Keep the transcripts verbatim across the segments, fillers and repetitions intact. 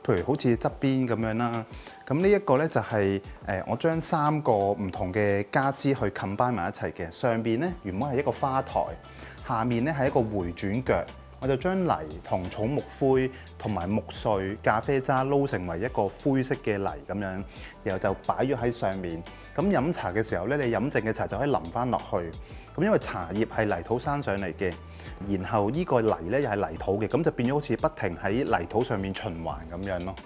譬如好似側邊咁樣啦。咁呢一個咧就係誒我將三個唔同嘅家私去 combine 埋一齊嘅。上邊咧原本係一個花台，下面咧係一個迴轉腳。我就將泥同草木灰同埋木碎、咖啡渣撈成為一個灰色嘅泥咁樣，然後就擺咗喺上面。咁飲茶嘅時候咧，你飲剩嘅茶就可以淋翻落去。咁因為茶葉係泥土生上嚟嘅，然後呢個泥咧又係泥土嘅，咁就變咗好似不停喺泥土上面循環咁樣咯。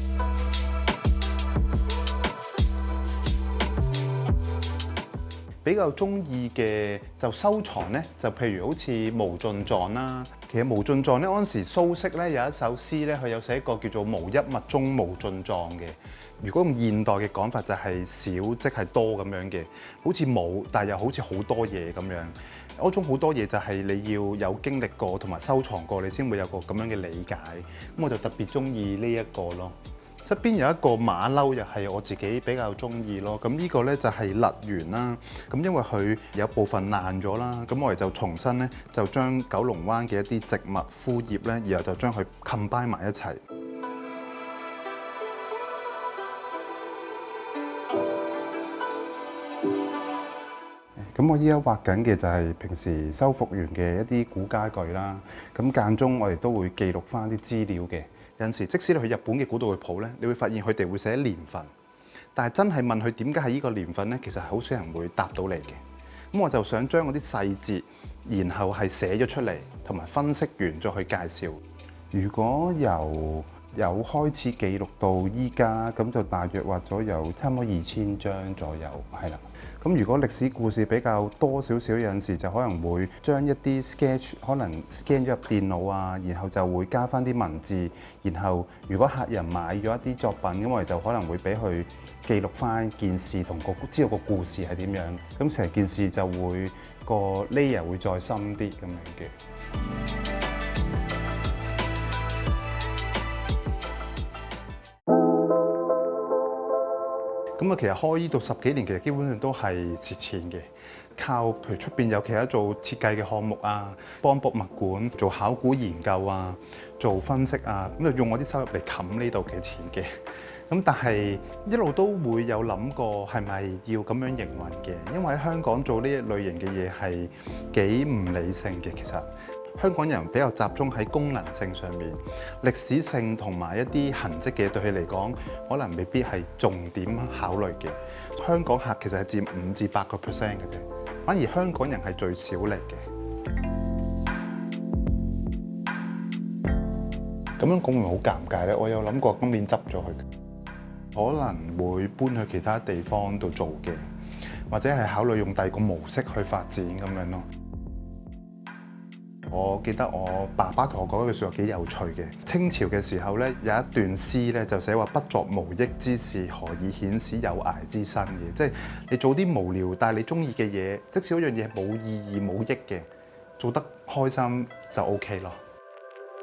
比較中意嘅就收藏咧，就譬如好似無盡藏啦。其實無盡藏咧，嗰陣時蘇軾咧有一首詩咧，佢有寫過叫做無一物中無盡藏嘅。如果用現代嘅講法就係少即係多咁樣嘅，好似冇，但係又好似好多嘢咁樣。嗰種好多嘢就係你要有經歷過同埋收藏過，你先會有個咁樣嘅理解。咁我就特別中意呢一個咯。側邊有一個馬騮，又係我自己比較中意咯。咁呢個咧就係簕緣啦。咁因為佢有部分爛咗啦，咁我哋就重新咧就將九龍灣嘅一啲植物枯葉咧，然後就將佢 combine 埋一齊。咁我依家畫緊嘅就係平時修復完嘅一啲古家具啦。咁間中我哋都會記錄翻啲資料嘅。有陣時，即使你去日本嘅古道嘅鋪咧，你會發現佢哋會寫年份，但係真係問佢點解係呢個年份咧，其實好少人會答到你嘅。咁我就想將嗰啲細節，然後係寫咗出嚟，同埋分析完再去介紹。如果由由開始記錄到依家，咁就大約畫咗有差唔多二千張左右，係啦。咁如果歷史故事比較多少少，有陣時就可能會將一啲 sketch 可能 scan 咗入電腦啊，然後就會加翻啲文字，然後如果客人買咗一啲作品，咁我哋就可能會俾佢記錄翻件事同個知道個故事係點樣，咁成件事就會個 layer 會再深啲咁樣嘅。咁啊，其實開呢度十幾年，其實基本上都係蝕錢嘅。靠譬如出邊有其他做設計嘅項目啊，幫博物館做考古研究啊，做分析啊，咁就用我啲收入嚟冚呢度嘅錢嘅。咁但係一路都會有諗過係咪要咁樣營運嘅，因為喺香港做呢一類型嘅嘢係幾唔理性嘅。其實香港人比較集中喺功能性上面，歷史性同埋一啲痕跡嘅對佢嚟講，可能未必係重點考慮嘅。香港客其實係佔五至八個 percent 嘅啫，反而香港人係最少嚟嘅。咁樣講會好尷尬咧。我有諗過今年執咗佢，可能會搬去其他地方度做嘅，或者係考慮用第二個模式去發展咁樣咯。我記得我爸爸同我講一句説話幾有趣嘅。清朝嘅時候咧，有一段詩咧就寫話：不作無益之事，何以顯示有涯之身嘅。即係你做啲無聊但係你中意嘅嘢，即使嗰樣嘢冇意義冇益嘅，做得開心就 OK 咯。